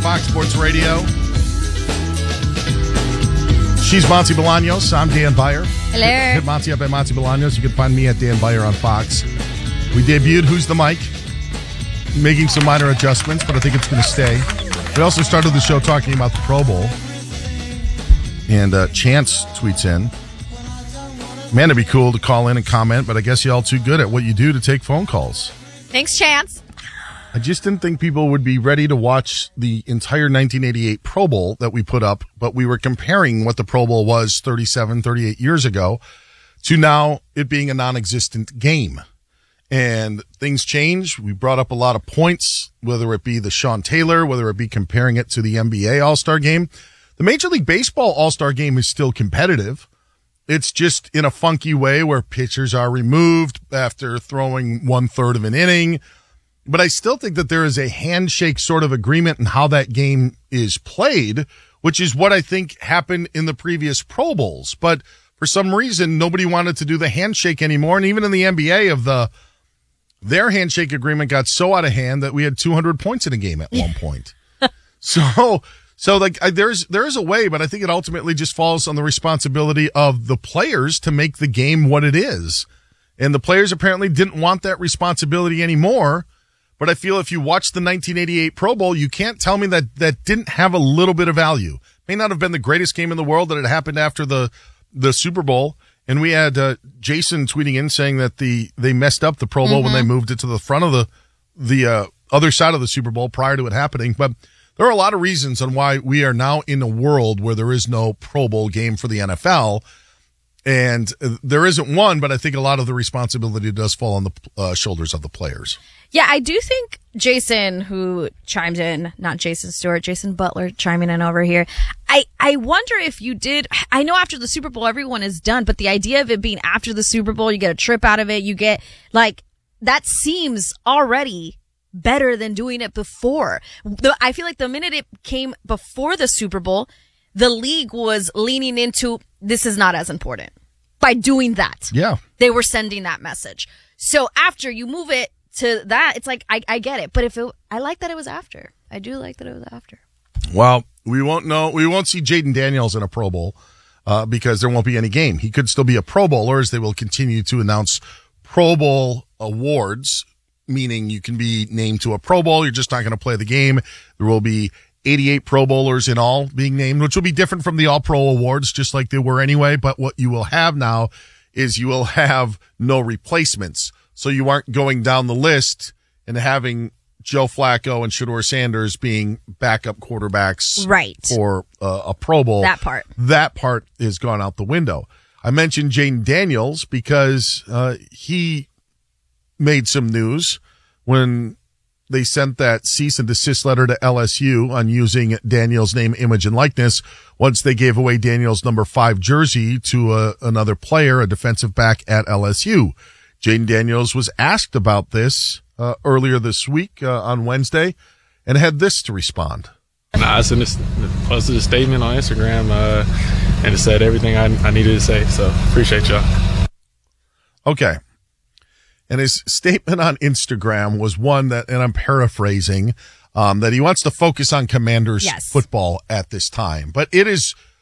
Fox Sports Radio. She's Monty Bolaños. I'm Dan Beyer. Hello. Hit Monty up at Monty Bolaños. You can find me at Dan Beyer on Fox. We debuted Who's the Mike? Making some minor adjustments, but I think it's going to stay. We also started the show talking about the Pro Bowl. And Chance tweets in, man, it'd be cool to call in and comment, but I guess y'all too good at what you do to take phone calls. Thanks, Chance. I just didn't think people would be ready to watch the entire 1988 Pro Bowl that we put up, but we were comparing what the Pro Bowl was 37, 38 years ago to now it being a non-existent game. And things change. We brought up a lot of points, whether it be the Sean Taylor, whether it be comparing it to the NBA All-Star Game. The Major League Baseball All-Star Game is still competitive. It's just in a funky way where pitchers are removed after throwing 1/3 of an inning. But I still think that there is a handshake sort of agreement in how that game is played, which is what I think happened in the previous Pro Bowls. But for some reason, nobody wanted to do the handshake anymore. And even in the NBA, their handshake agreement got so out of hand that we had 200 points in a game at one point. So there is a way, but I think it ultimately just falls on the responsibility of the players to make the game what it is. And the players apparently didn't want that responsibility anymore. But I feel if you watch the 1988 Pro Bowl, you can't tell me that didn't have a little bit of value. May not have been the greatest game in the world that had happened after the Super Bowl. And we had Jason tweeting in saying that they messed up the Pro Bowl when they moved it to the front of the other side of the Super Bowl prior to it happening. But there are a lot of reasons on why we are now in a world where there is no Pro Bowl game for the NFL. And there isn't one, but I think a lot of the responsibility does fall on the shoulders of the players. Yeah, I do think Jason, who chimed in, not Jason Stewart, Jason Butler chiming in over here. I wonder if you did, I know after the Super Bowl everyone is done, but the idea of it being after the Super Bowl, you get a trip out of it, you get, that seems already better than doing it before. I feel like the minute it came before the Super Bowl, the league was leaning into, this is not as important. By doing that. Yeah. They were sending that message. So after you move it to that, it's like, I get it. But I like that it was after. I do like that it was after. Well, we won't know. We won't see Jaden Daniels in a Pro Bowl because there won't be any game. He could still be a Pro Bowler as they will continue to announce Pro Bowl awards, meaning you can be named to a Pro Bowl. You're just not going to play the game. There will be 88 Pro Bowlers in all being named, which will be different from the All-Pro awards, just like they were anyway. But what you will have now is you will have no replacements. So you aren't going down the list and having Joe Flacco and Shedeur Sanders being backup quarterbacks for a Pro Bowl. That part has gone out the window. I mentioned Jaden Daniels because he made some news when they sent that cease and desist letter to LSU on using Daniels' name, image, and likeness once they gave away Daniels' number 5 jersey to another player, a defensive back at LSU. Jaden Daniels was asked about this earlier this week on Wednesday and had this to respond. I posted a statement on Instagram and it said everything I needed to say, so appreciate y'all. Okay. And his statement on Instagram was one that, and I'm paraphrasing, that he wants to focus on Commanders football at this time. But it is